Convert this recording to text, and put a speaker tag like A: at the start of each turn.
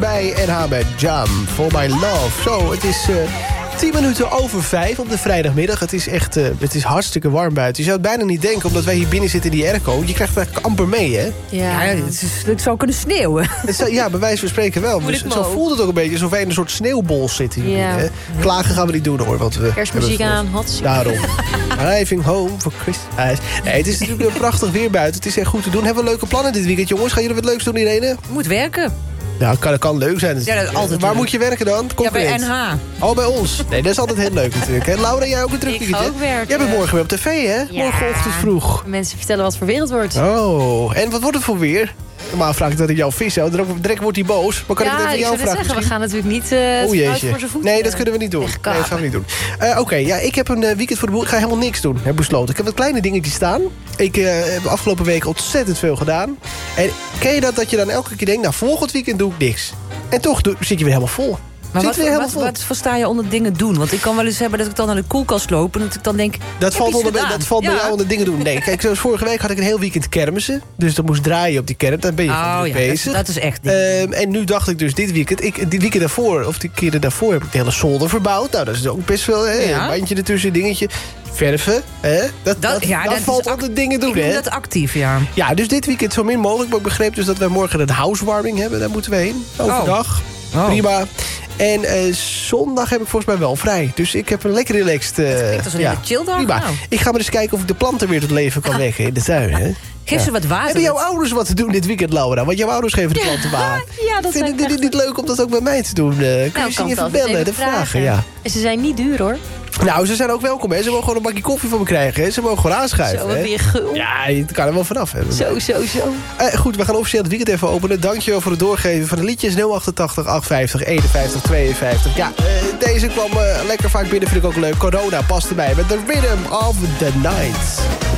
A: bij NH bij Jam. For My Love. Zo, het is 10 minuten over 5 op de vrijdagmiddag. Het is echt het is hartstikke warm buiten. Je zou het bijna niet denken, omdat wij hier binnen zitten in die airco. Je krijgt het eigenlijk amper mee, hè?
B: Ja, het zou kunnen sneeuwen.
A: Ja, bij wijze van spreken wel. Dus zo voelt het ook een beetje, alsof wij in een soort sneeuwbol zitten hier.
B: Ja.
A: Hè? Klagen gaan we niet doen, hoor. Want we
B: kerstmuziek aan, had
A: daarom. Driving home for Christmas. Nee, het is natuurlijk een prachtig weer buiten. Het is echt goed te doen. Hebben we leuke plannen dit weekend, jongens? Gaan jullie wat leuks doen, Irene?
B: Moet werken.
A: Ja, kan leuk zijn.
B: Ja, dat is altijd
A: waar
B: leuk.
A: moet je werken dan?
B: Ja, bij NH.
A: Oh, bij ons. Nee, dat is altijd heel leuk natuurlijk. Hè? Laura, jij ook een druk weekend?
B: Ik ga ook werken.
A: Jij bent morgen weer op tv, hè?
B: Ja.
A: Morgenochtend vroeg.
B: Mensen vertellen wat voor weer het wordt.
A: Oh, en wat wordt het voor weer? Normaal vraag ik dat ik jou vis. Direct wordt hij boos. Maar kan ik het even aan jou vragen?
B: Zeggen, we gaan natuurlijk niet
A: oh jeetje.
B: voor zijn voeten.
A: Nee, dat kunnen we niet doen. Nee, dat gaan we niet doen. Oké, ja, ik heb een weekend voor de boel. Ik ga helemaal niks doen, heb besloten. Ik heb wat kleine dingetjes staan. Ik heb afgelopen week ontzettend veel gedaan. En ken je dat je dan elke keer denkt, nou, volgend weekend doe ik niks. En toch zit je weer helemaal vol.
B: Maar wat versta je onder dingen doen? Want ik kan wel eens hebben dat ik dan naar de koelkast loop en dat ik dan denk,
A: dat valt bij jou onder dingen doen. Nee, kijk, zoals vorige week had ik een heel weekend kermissen. Dus dat moest draaien op die kermis. Dan ben je bezig.
B: Dat is echt niet.
A: En nu dacht ik dus dit weekend daarvoor, of die keren daarvoor, heb ik de hele zolder verbouwd. Nou, dat is ook best wel een bandje ertussen, dingetje. Verven, hè? Dat valt onder dingen doen, hè?
B: Ik doe dat actief, ja.
A: Ja, dus dit weekend zo min mogelijk. Maar ik begreep dus dat wij morgen een housewarming hebben. Daar moeten we heen. Overdag.
B: Oh.
A: Prima. En zondag heb ik volgens mij wel vrij. Dus ik heb een lekker relaxed...
B: klinkt als een hele chill dag.
A: Prima. Nou. Ik ga maar eens kijken of ik de planten weer tot leven kan wekken in de tuin. Hè?
B: Geef ze wat water.
A: Hebben jouw ouders wat te doen dit weekend, Laura? Want jouw ouders geven de planten water.
B: Ja, dat
A: Vinden jullie niet leuk om dat ook bij mij te doen? Kun je ze even bellen, de vragen? Ja.
B: En ze zijn niet duur, hoor.
A: Nou, ze zijn ook welkom, hè. Ze mogen gewoon een bakje koffie van me krijgen, hè. Ze mogen gewoon aanschuiven,
B: zo, wat ben je gul.
A: Ja, je kan er wel vanaf hebben.
B: Zo.
A: Goed, we gaan officieel het weekend even openen. Dankjewel voor het doorgeven van de liedjes 088 850 51 52. Ja, deze kwam lekker vaak binnen, vind ik ook leuk. Corona past erbij met The Rhythm of the Night.